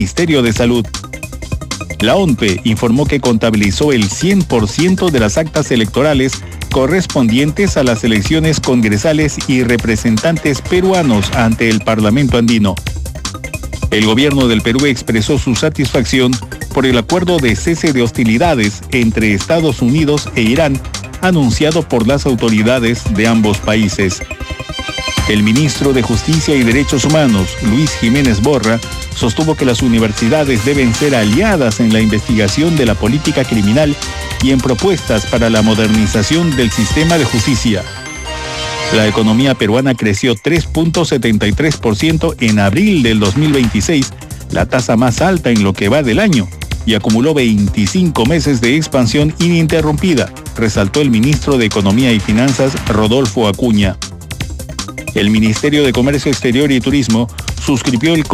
Ministerio de Salud. La ONPE informó que contabilizó el 100% de las actas electorales correspondientes a las elecciones congresales y representantes peruanos ante el Parlamento andino. El gobierno del Perú expresó su satisfacción por el acuerdo de cese de hostilidades entre Estados Unidos e Irán, anunciado por las autoridades de ambos países. El ministro de Justicia y Derechos Humanos, Luis Jiménez Borra, sostuvo que las universidades deben ser aliadas en la investigación de la política criminal y en propuestas para la modernización del sistema de justicia. La economía peruana creció 3.73% en abril del 2026, la tasa más alta en lo que va del año, y acumuló 25 meses de expansión ininterrumpida, resaltó el ministro de Economía y Finanzas, Rodolfo Acuña. El Ministerio de Comercio Exterior y Turismo suscribió el